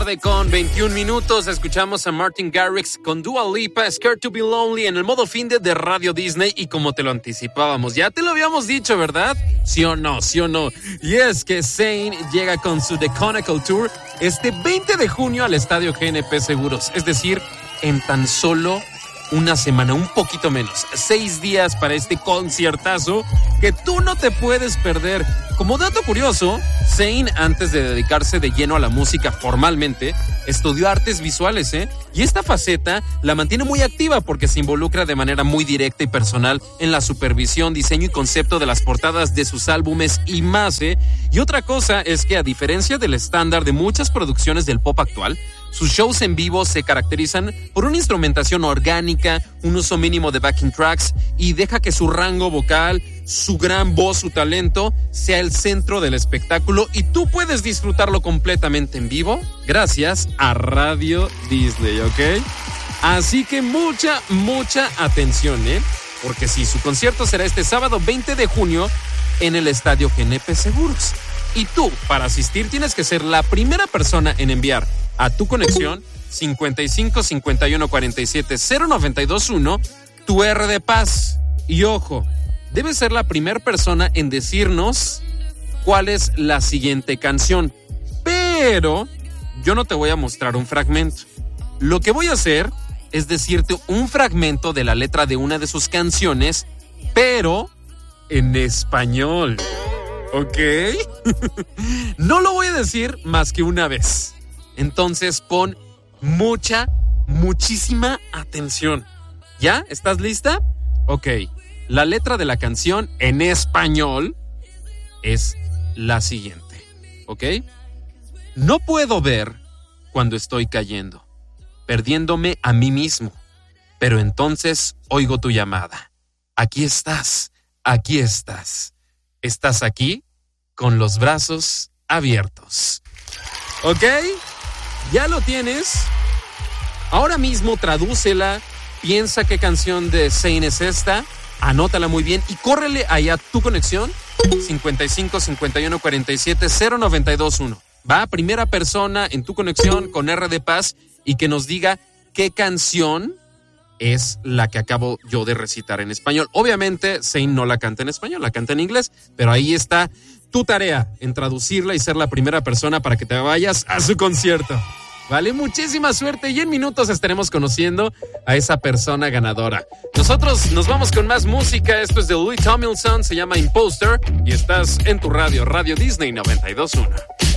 tarde con 21 minutos. Escuchamos a Martin Garrix con Dua Lipa, Scared to Be Lonely en el modo fin de Radio Disney. Y como te lo anticipábamos, ya te lo habíamos dicho, ¿verdad? ¿Sí o no? ¿Sí o no? Y es que Zayn llega con su The Chronicle Tour este 20 de junio al Estadio GNP Seguros. Es decir, en tan solo una semana, un poquito menos, 6 días para este conciertazo que tú no te puedes perder. Como dato curioso, Zayn, antes de dedicarse de lleno a la música formalmente, estudió artes visuales, y esta faceta la mantiene muy activa porque se involucra de manera muy directa y personal en la supervisión, diseño y concepto de las portadas de sus álbumes y más, Y otra cosa es que, a diferencia del estándar de muchas producciones del pop actual, sus shows en vivo se caracterizan por una instrumentación orgánica, un uso mínimo de backing tracks y deja que su rango vocal, su gran voz, su talento sea el centro del espectáculo y tú puedes disfrutarlo completamente en vivo gracias a Radio Disney, ¿ok? Así que mucha atención, porque sí, su concierto será este sábado 20 de junio en el Estadio GNP Seguros. Y tú, para asistir, tienes que ser la primera persona en enviar a tu conexión 55 51 47 0921 tu R de paz. Y ojo, debes ser la primera persona en decirnos cuál es la siguiente canción. Pero yo no te voy a mostrar un fragmento. Lo que voy a hacer es decirte un fragmento de la letra de una de sus canciones, pero en español. ¿Ok? No lo voy a decir más que una vez. Entonces pon muchísima atención. ¿Ya? ¿Estás lista? Ok. La letra de la canción en español es la siguiente. ¿Ok? No puedo ver cuando estoy cayendo, perdiéndome a mí mismo, pero entonces oigo tu llamada. Aquí estás, aquí estás. Estás aquí con los brazos abiertos. ¿Ok? ¿Ya lo tienes? Ahora mismo tradúcela, piensa qué canción de Zayn es esta, anótala muy bien y córrele allá tu conexión 55 51 47 0921. Va, primera persona en tu conexión con R de paz y que nos diga qué canción es la que acabo yo de recitar en español. Obviamente, Zayn no la canta en español, la canta en inglés, pero ahí está tu tarea, en traducirla y ser la primera persona para que te vayas a su concierto. ¿Vale? Muchísima suerte y en minutos estaremos conociendo a esa persona ganadora. Nosotros nos vamos con más música. Esto es de Louis Tomlinson, se llama Imposter y estás en tu Radio Disney 92.1.